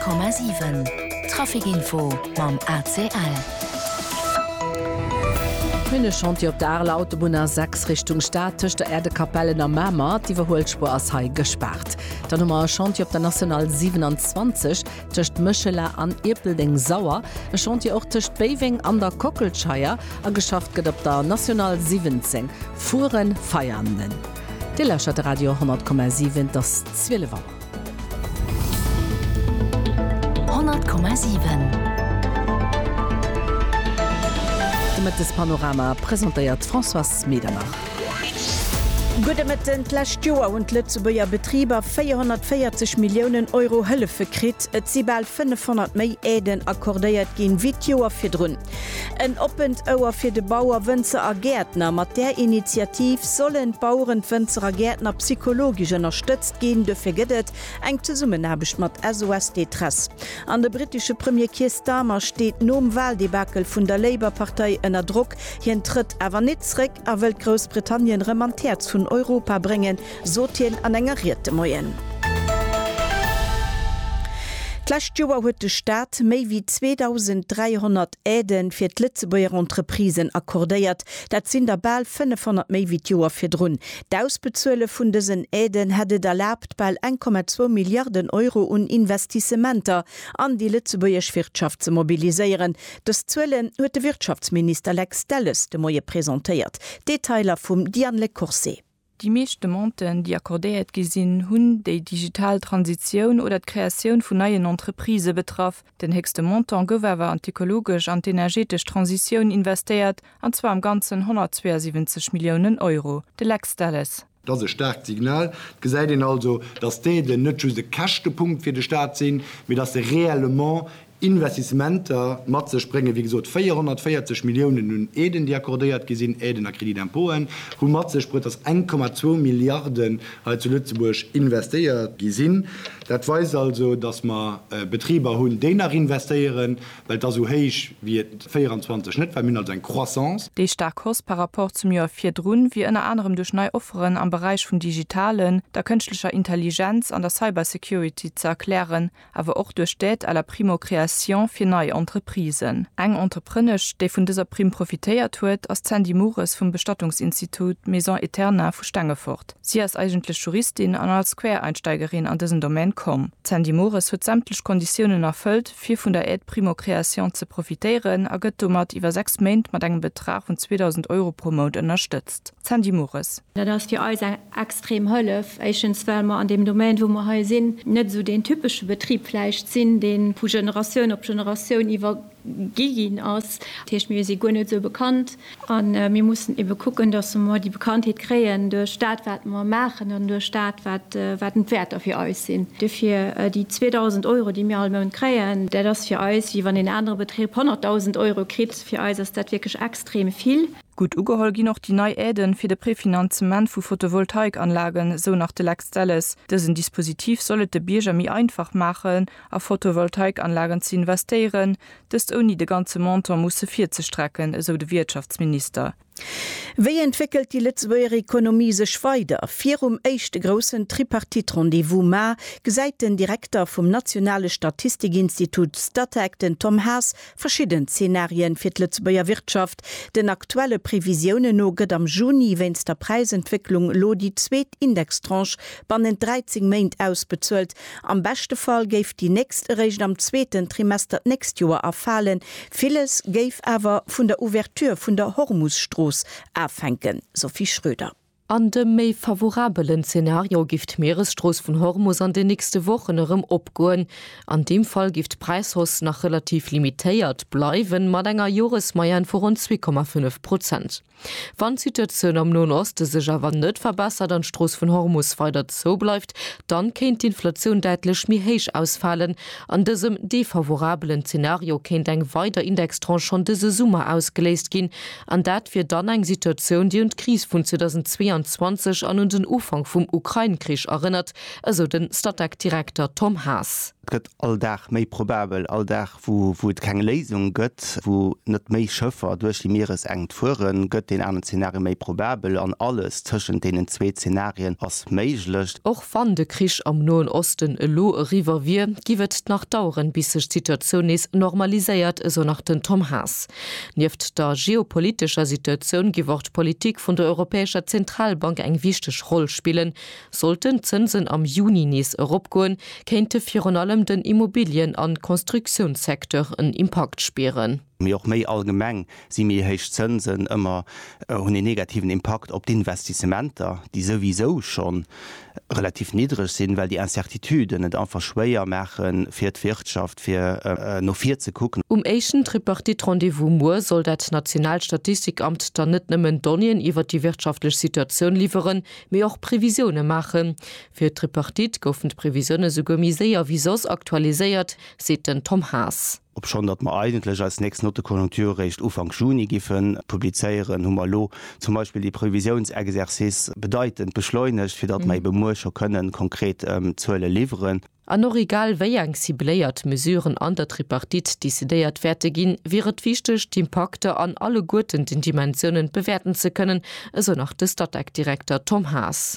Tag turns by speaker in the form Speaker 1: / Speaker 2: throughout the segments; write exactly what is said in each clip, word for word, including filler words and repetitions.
Speaker 1: Komma sieben Trafikinfo mam A C L.
Speaker 2: Hunne Chantier op der Autobahn sechs Richtung Stadt tuch der Erdekapellen am Mammer, die Verholspur as Hai gesperrt. Dann nummer Chantier op der National siebenundzwanzig tucht Mchele an Irpelding Sauer, e Chantier auch tucht Beving an der Kockelscheier a geschafft gët op der National siebzehn Fuhren feiernden. De Lächer Radio hundert Komma sieben das Zwille war.
Speaker 1: hundert Komma sieben
Speaker 2: Mit das Panorama präsentiert François Medernach.
Speaker 3: Gute mit den Lastjoer und Lützeburger Betrieber vierhundertvierzig Millionen Euro Hëlfe krit, et sibal fünfhundert méi Äden akkordéiert gin Videoer fir drun. En opend Auer fir de Bauer Wënzerer Gärtner mat der Initiativ sollen Bauern Wënzerer Gärtner psychologisch unterstützt gin de firgëdet eng ze summen habecht mat S O S Detress. An de britische Premier Keir Starmer steht nom Wahldebakel vun der Labour-Partei ënner Druck, hien tritt awer netzrek a wëlt Großbritannien remontiert vun Europa bringen, so tien an engerierte Moien. Klastjoer huet de Staat méi wie zweitausenddreihundert Äden fir d' Litzebuer Entreprisen akkordéiert, dat sinn der bal fünfhundert méi wie Joer fir drun. D'ausbezuele vun desen Äden hättet erlaubt bal ein Komma zwei Milliarden Euro un Investissementer an die Litzebuerch Wirtschaft ze mobiliseieren. Das Zuelen huet de Wirtschaftsminister Lex Delles de Moie präsentéiert. Detailer vum Diane Le Corset.
Speaker 4: Die meeschte Monten, die akkordéiert gesinn hunn déi Digitaltransiioun oder d'Kreatioun vun neien Entreprise betraff. Den hegste Montan gowerwer an ökologisch an energetisch Transiioun investéiert, anzwa am ganzen hundertzweiundsiebzig Millionen Euro. De Lex Dallas.
Speaker 5: Das ist ein starkes Signal. Gesagt ihnen also, dass die den nicht nur der Kastenpunkt für den Staat sind, wie das reellement Investissementer Matze springen wie gesagt vierhundertvierzig Millionen nun Eden die akkordiert gesehen Eden Kredit in Polen und Matze spricht das ein Komma zwei Milliarden zu Lützeburg investiert gesehen. Das weiß also, dass man äh, Betrieber hun den nach investieren, weil da so heisch wie vierundzwanzig nicht weil als ein Croissance.
Speaker 4: Die Starkkurs par rapport zum Jahr vier Drun wie in anderem durch neue Offeren am Bereich von digitalen, der künstlicher Intelligenz an der Cybersecurity zu erklären, aber auch durch Städte aller Primo-Kreation fir neue Entreprisen. Eng Entreprennesch, déi vun dieser Prim profitéiert huet, ass Sandy Mures vum Bestattungsinstitut Maison Eterna vu Stangefort. Sie as eigentlich Juristin an als Quereinsteigerin an diesen Domain kom. Sandy Mures huet sämtlech Konditionen erfüllt, fir vun der Ed Primo-Kreation ze profitieren, a gëtt mat iwwer sechs Meint mat engem Betrag von zweitausend Euro pro Monat unterstützt. Sandy Mures.
Speaker 6: Da das für alles extrem hëllef, Eichens weil man an dem Domain, wo man he sinn, net so den typische Betrieb fleisch sinn, den pu Generation op Generation iwwer Gigin aus mir se gonne so bekannt an mir äh, mussten e gucken, dass wir die Bekanntheit kreen der Staat wat man machen an der Staat wat äh, wat den Wert auf aus sinn. Dafür äh, die zweitausend Euro, die mir all kreen, der das für aus wie wann den anderen Betrieb hunderttausend Euro krit für aus ist dat wirklich extrem viel.
Speaker 4: Gut ugehol gi noch die neue Äden fir de Präfinanzement vu Photovoltaikanlagen so nach de Lex Dallas. Diesen Dispositiv sollet de Bierger mi einfach machen, a Photovoltaikanlagen zu investieren, das oni de ganze Montan musssse vier ze strecken, so de Wirtschaftsminister.
Speaker 3: Wie entwickelt die Lützeburger Ökonomie sech weiter? Vier um echte großen Tripartit-Rendezvous ma geseit den Direktor vom Nationale Statistikinstitut Statec, den Tom Haas, verschiedene Szenarien für die Lützeburger Wirtschaft. Den aktuelle Prävisionen no gëtt am Juni wenns der Preisentwicklung lo die zweet Indextranche ban den dreizehn Meint ausbezöllt. Am beste Fall geif die nächste Region am zweiten Trimester nächst Jahr erfallen. Vieles geif aber vun der Ouverture vun der Hormuzstroß afhängen. Sophie Schröder.
Speaker 2: An dem méi favorablen Szenario gift Meeresstroß von Hormuz an de nächste Wochen erem opgoen. An dem Fall gift Preishaus nach relativ limitéiert bleiwen mat enger Joresmeier vor rund zwei Komma fünf Prozent. Wann Situation am Nonoste sech awer net verbessert an Stroß von Hormuz weiter so bleibt, dann kennt die Inflation deitlech mi héich ausfallen. An diesem defavorablen Szenario kennt eng weiter Indextranche schon dese Summe ausgelesest gin. An dat fir dann eng Situation die und Krise vun zweitausendzweiundzwanzig zweitausendzweiundzwanzig an den Ufang vom Ukraine-Krieg erinnert, also den Stadtdirektor Tom Haas.
Speaker 7: Gött alldach méi probabel alldach wo wo et keine Lesung gött, wo net méi Schëffer durch die Meereseng fuhren, gött den anderen Szenario méi probabel an alles zwischen denen zwei Szenarien ass méiglecht.
Speaker 2: Och van de Krisch am Noen Osten e lo River wie giwet nach dauren bis sech Situation is normaliséiert eso nach den Tom Haas. Nieft der geopolitischer Situation gewort Politik vun der Europäischer Zentralbank eng wichtech Roll spielen, sollten Zinsen am Juni nies Europgoen, kennte Fi allem den Immobilien- an Konstruktionssektor en Impact speieren.
Speaker 7: Mir auch méi allgemeng si mir heich Zinsen immer hun äh, den negativen Impact op die Investissementer, die sowieso schon relativ niedrig sind, weil die Incertitude net einfach schwéier machen fir d Wirtschaft fir äh, no vier zu gucken.
Speaker 2: Um Echen Tripartit Rendezvous Mo soll dat Nationalstatistikamt dann net nëmmen Donien iwwer die wirtschaftliche Situation lieferen, mé auch Prävisione machen. Fir Tripartit goufen Prävisionne so gomiséier wie sos aktualisiert, se den Tom Haas.
Speaker 7: Ob schon dat man eigentlich als nächste Note Konjunkturrecht Ufang Juni giffen publizeieren Hummerlo zum Beispiel die Prävisionsexerzice bedeutend beschleunigt, fir dat mhm. mei Bemurscher können konkret ähm, zuelle lieeren.
Speaker 2: An noch egal wéiang sie beléiert mesureuren an der Tripartit décidéiert werte ginn, wäret wichtech d'Impakte an alle guten den Dimensionen bewerten ze können, eso nach de Stadtdirektor Tom Haas.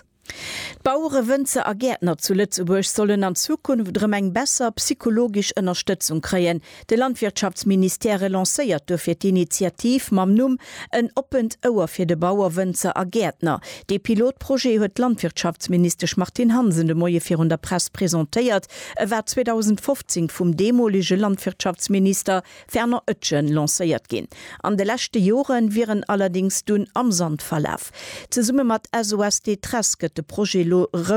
Speaker 3: Bauere Wënze a Gärtner zu Lützeburg sollen an Zukunft eng besser psychologisch Unterstützung kreien. De Landwirtschaftsministere lancéiert durch d'Initiativ mam Numm en Opend Ower fir de Bauerwënze a Gärtner. De Pilotprojekt huet Landwirtschaftsminister Martin Hansen de Moie vir der Press präsentéiert, wer zweitausendfünfzehn vum demolige Landwirtschaftsminister Ferner Oetschen lancéiert gin. An de lächte Joren viren allerdings dun am Sand verlaf. Ze Summe mat S O S D Treske de Projekt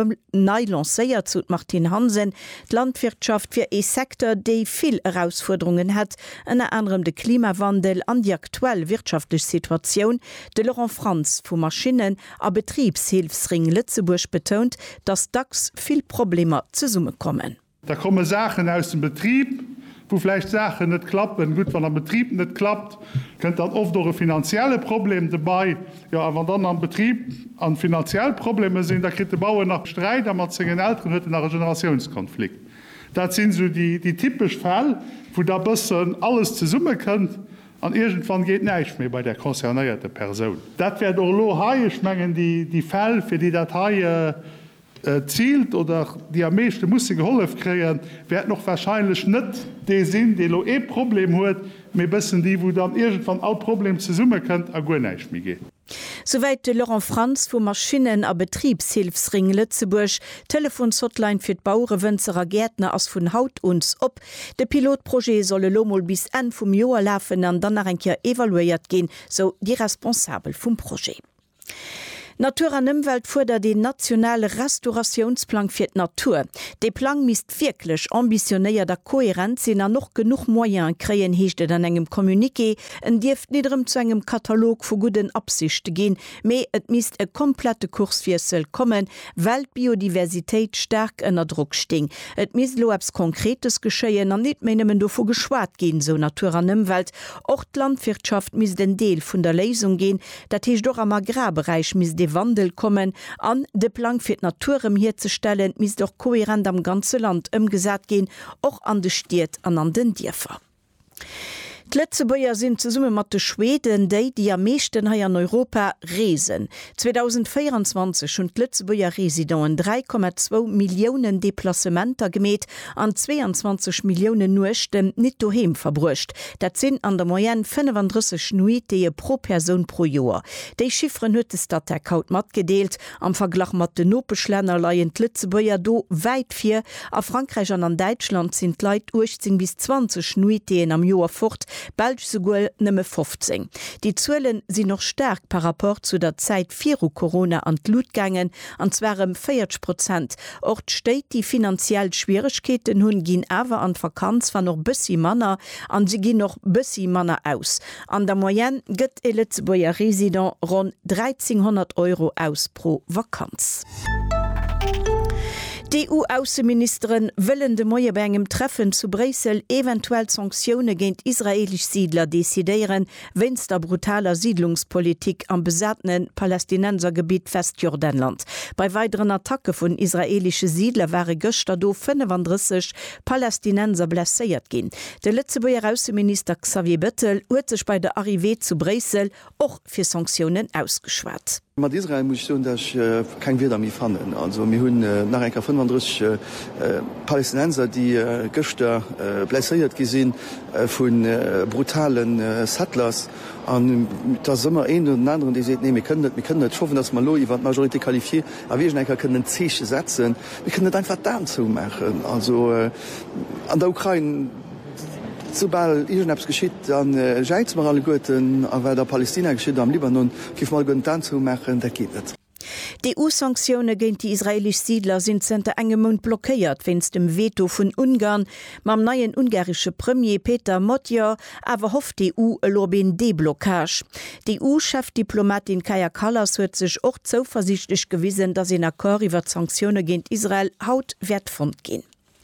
Speaker 3: nei lancéiert zu Martin Hansen, d Landwirtschaft fir e Sektor, déi viel Herausforderungen hat, en anderem de Klimawandel an die aktuell wirtschaftliche Situation. De Laurent Franz vu Maschinen a Betriebshilfsring Lützeburg betont, dass dacks viel Probleme zu Summe kommen.
Speaker 8: Da kommen Sachen aus dem Betrieb, wo vielleicht Sachen nicht klappen. Gut, wenn der Betrieb nicht klappt, könnt dann oft noch finanzielle Probleme dabei. Ja, aber dann am Betrieb an finanzielle Probleme sind, da kriegt der Bauer nach Streit, da man seinen Eltern hat einen Generationskonflikt. Das sind so die, die typischen Fälle, wo da bisschen alles zusammen könnt. An irgendwann geht nichts mehr bei der konzernierten Person. Das wird auch lo Haie-Schmengen, die, die Fälle, für die Datei äh, zielt oder die am meisten muss geholfen kriegen, wird noch wahrscheinlich nicht die sind, die lo eh Problem hat, mehr bisschen die, wo dann irgendwann auch Problem zusammen könnt, auch gar nicht mehr geht.
Speaker 3: Soweit de Laurent Franz vu Maschinen a Betriebshilfsring Lützeburg, Telefonshotline fir d Bauerewënzerer Gärtner ass vun Haut uns op. De Pilotprojekt solle lomol bis en vum Joer lafen an dann enker evaluiert gin, so die Responsabel vum Projekt. Natur an Umwelt fordert den nationale Restaurationsplan fir d Natur. De Plan misst wirklich ambitionéier der Kohärenz sinn er noch genug Moyen kreien hechte an engem Kommuniqué, en Dieft niederem zu engem Katalog vu guten Absicht gehen, méi et misst e komplette Kursvielsel kommen, weil Biodiversität stark ënner Druck sting. Et mis lo abs konkretes Geschéien an net menemmen do vu geschwaart gehen, so Natur an Umwelt. Och d Landwirtschaft mis den Deel vun der Lesung gehen, dat hech doch am Agrarbereich mis de Wandel kommen an de Plan fir Naturem herzustellen, mis doch kohärent am ganze Land ëmgesat gehen, och an de Stiert an an den Dierfer. Letzebäier sind zu Summe mat de Schweden déi die am meeschten ha an Europa reesen. zweitausendvierundzwanzig und Letzebäier Residenten drei Komma zwei Millionen Deplacementer gemet an zweiundzwanzig Millionen Nuchten net doheim verbrucht. Dat sind an der Moyenne fünfunddreißig Nuitee pro Person pro Joer. Dei Chiffren huet es dat der Kaut mat gedeelt, am Verglach mat de Nopeschlenner leiien Letzebäier do weit vier. A Frankreich an an Deutschland sind Leiit achtzehn bis zwanzig Nuiteen am Joer fort, Belg sogar nëmme fünfzehn. Die Zuelen sind noch stark par rapport zu der Zeit vier Corona an Blutgangen, an zwarem vierzig Prozent. Ort steht die finanziell Schwierigkeiten hun gin awer an Vakanz war noch bissi Manner, an sie gin noch bissi Manner aus. An der Moyenne gëtt e Letzebäier Resident rund dreizehnhundert Euro aus pro Vakanz. Die E U-Außenministerin willen de Moie bei engem Treffen zu Brüssel eventuell Sanktionen gegen israelisch Siedler dezidieren, wenns der brutaler Siedlungspolitik am besatzten Palästinensergebiet Westjordanland. Bei weiteren Attacke von israelische Siedler waren gestern do fünfunddreißig Palästinenser blessiert gehen. Der Lützeburger Außenminister Xavier Bettel hat sich bei der Arrivée zu Brüssel auch für Sanktionen ausgeschwart.
Speaker 9: Mit Israel muss ich sagen, dass ich äh, kein Wert damit fanden. Also wir haben äh, nach einer fünfunddreißig äh, Palästinenser, die äh, gestern äh, blessiert gesehen äh, von äh, brutalen äh, Settlers. Und da sind wir einen und anderen, die sagen, nee, wir können nicht, wir können nicht schaffen, dass wir die Majorität qualifizieren, aber wir können Zeichen setzen. Wir können das einfach dazu machen. Also äh, an der Ukraine, sobald irgendwas geschieht, dann äh, scheint es mir alle Guten, aber der Palästina geschieht am Libanon, gibt mal gut dann zu machen, das geht nicht.
Speaker 3: Die E U-Sanktionen gegen die israelischen Siedler sind seit engem Mund blockiert, wenn's dem Veto von Ungarn mam neuen ungarischen Premier Peter Motja aber hofft die E U lobin Deblockage. Die E U-Chefdiplomatin Kaja Kallas hat sich auch zuversichtlich gewiesen, dass in Akkor über Sanktionen gegen Israel haut wertfund gehen.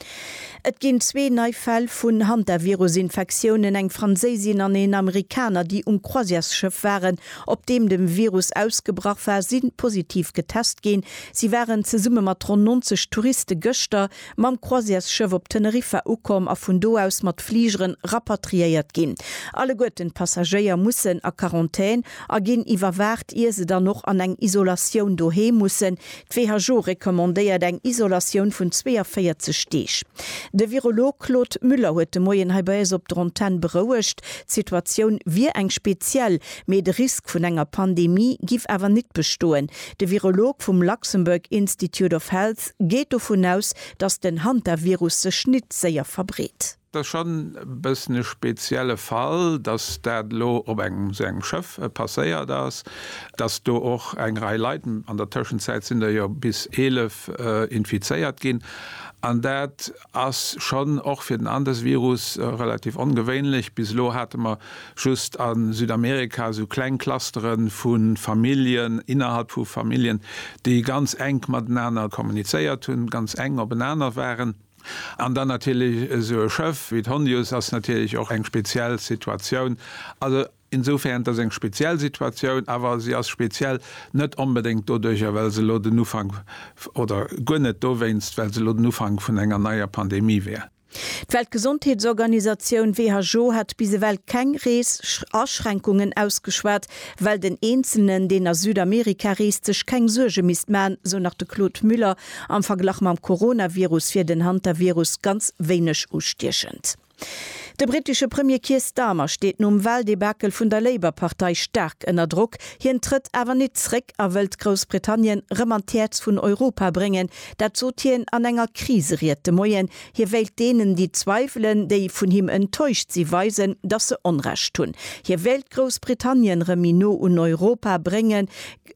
Speaker 3: Et gin zwee Neufäll vun Handvirrusinfektionen eng Franzésin an en Amerikaner, die um Croisiasschëff waren, op dem dem Virus ausgebracht war, sind positiv getest gin. Sie waren ze Summe mat rund neunzig Touriste Göster mam Croisiasschëff op Teneriffa ukom a vun do aus mat Fliegeren rapatriiert gin. Alle goeten Passagier mussssen a Quarantän a gin iwwerwert ihr se dann noch an eng Isolation dohe mussssen. D'W H O rekommandéiert eng Isolation vun vierundzwanzig Stech. De Virolog Claude Müller huet de Moien Hebäis op Dronten berouecht. Situation wie eng speziell méi de Risk vun enger Pandemie gif awer net bestoen. De Virolog vum Luxemburg Institute of Health geht davon aus, dass den Hantavirus se Schnitt séier verbret.
Speaker 10: Das schon bis eine spezielle Fall, dass der Lo ob engem segem Chef äh, passeiert das, dass du auch eng Reihe Leuten an der Zwischenzeit sind da ja bis elf äh, infiziert gehen. An dat as schon auch für den anderes Virus äh, relativ ungewöhnlich. Bislo hatte man just an Südamerika so Kleinclusteren von Familien innerhalb von Familien, die ganz eng miteinander kommuniziert und ganz eng aufeinander waren. Und dann natürlich so ein Chef wie Hondius, das ist natürlich auch eine Spezialsituation. Also insofern das ist eine Spezialsituation, aber sie ist speziell nicht unbedingt dadurch, weil sie den Anfang oder gar nicht da wennst, weil sie den Anfang von einer neuen Pandemie wäre.
Speaker 3: Die Weltgesundheitsorganisation W H O hat bisewel keng Rees-Ausschränkungen ausgeschwert, weil den Einzelnen, den aus Südamerika reist, sich kein Sorge misst man, so nach der Claude Müller, am Vergleich mit dem Coronavirus für den Hantavirus ganz wenig ausstechend. Der britische Premier Keir Starmer steht nun Wahldebakel von der Labour-Partei stark in der Druck. Hier tritt aber nicht zurück, er will Großbritannien remontiert von Europa bringen. Dazu tieren an einer Krise rierte Moyen. Hier wählt denen, die zweifeln, die von ihm enttäuscht sie weisen, dass sie Unrecht tun. Hier wählt Großbritannien Remino und Europa bringen.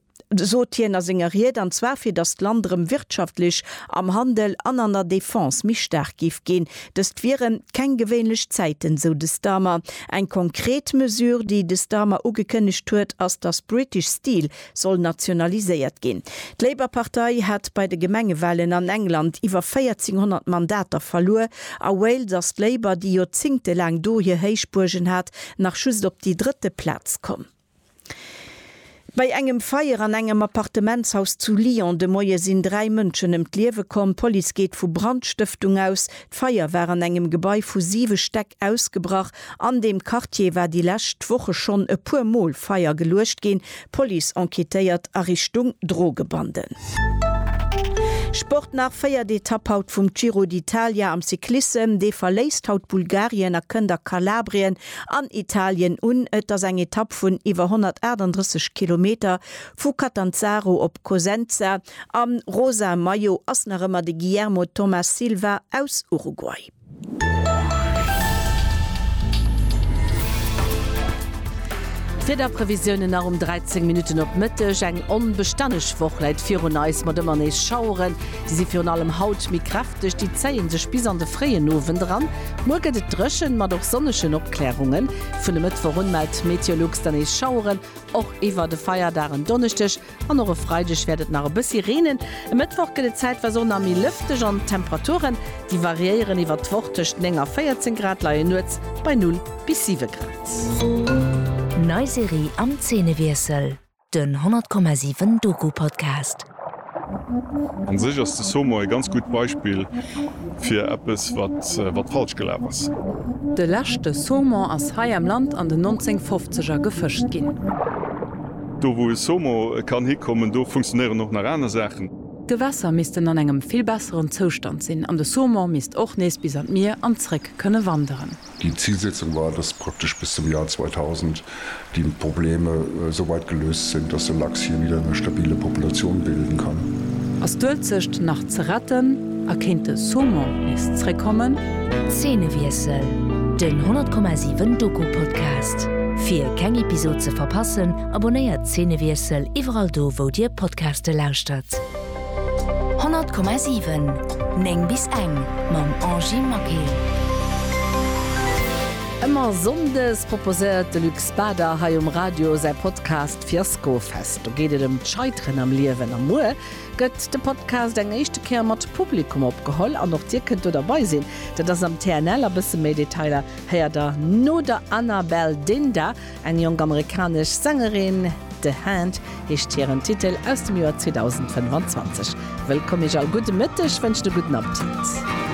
Speaker 3: So tiener singeriert an zwar für das Landrem wirtschaftlich am Handel an an der Defense mich stark gif gehen. Das wären kein gewöhnlich Zeiten, so des Damer. Ein konkret Mesur, die des Damer ugekündigt wird, als das British Steel soll nationalisiert gehen. Die Labour-Partei hat bei den Gemengewahlen an England über vierzehnhundert Mandater verloren. A Wales das Labour, die Jahrzehnte lang do hier Heichburgen hat, nach Schuss op die dritte Platz kommen. Bei engem Feier an engem Appartementshaus zu Lyon de Moie sinn drei Mënschen em Liewe kom, Police geht vu Brandstiftung aus, Feier war an engem Gebäi fusive Steck ausgebracht, an dem Quartier war die lächt woche schon e puer Mol Feier gelucht gin, Police enquetéiert a Richtung Drogebanden. Sport nach feier de Taphaut vum Giro d'Italia am Cyklissem, de verläst haut Bulgarien a Kënder Kalabrien an Italien un et ass eng Etapp vun iwwer hundertdreißig Kilometer vu Catanzaro op Cosenza am Rosa Mayo asnerëmmer de Guillermo Thomas Silva aus Uruguay. Federprävisionen nach um dreizehn Minuten op Mitte eng onbestannech Wochleit vir neis mat immer nees schauren, die sie fir allem Haut mi kräftig die zeien se spisernde freien Nowen dran, Morget et Drschen mat doch sonneschen Obklärungen vun dem Mittwoch unmelt Meteorologs dann nees schauren, och iwwer de Feierdaren donnechtech an eure Freidech werdet nach bis Sirenen. Im Mittwoch get Zeit war so na mi lüftech an Temperaturen, die variieren iwwer dwochtech enger vierzehn Grad laie Nuz bei null bis sieben Grad.
Speaker 1: Neuserie am Zähnewirsel, den hundert Komma sieben Doku-Podcast.
Speaker 11: An sich ist das Sommer ein ganz gut Beispiel für etwas, was, was falsch gelaufen ist.
Speaker 12: Der letzte Sommer aus Hai am Land an den neunzehnhundertfünfziger gefischt ging.
Speaker 11: Da wo es Sommer kann hinkommen, da funktionieren noch nach anderen Sachen.
Speaker 12: Gewässer missten an engem viel besseren Zustand sinn. An de Sommer misst och nees bis an Meer anreck könne wandern.
Speaker 13: Die Zielsetzung war, dass praktisch bis zum Jahr zweitausend die Probleme äh, so weit gelöst sind, dass der Lachs hier wieder eine stabile Population bilden kann.
Speaker 12: Aus Dölzecht nach zu retten, erkennt de Sommer is zurückkommen.
Speaker 1: Zähnewirsel, den hundert Komma sieben Doku-Podcast. Für keine Episode zu verpassen, abonniert Zähnewirsel überall do, wo dir Podcaste lauscht. hundert Komma sieben Neng bis eng mam Angie Mackey.
Speaker 3: Immer sondes proposiert de Lux Bader ha um Radio sei Podcast Fiasko fest. Du geht dem Scheitren am Liewen am Mu gëtt de Podcast eng echte Kehr mat Publikum opgeholl an noch dir könnt du dabei sinn, dat das am T N L a bisse Mediteiler her der no der Annabelle Dinda, eng jung amerikasch Sängerin. The Hand hecht ihren Titel aus dem Jahr zweitausendfünfundzwanzig. Willkommen ich all gute Mittag, wünsche dir guten Appetit.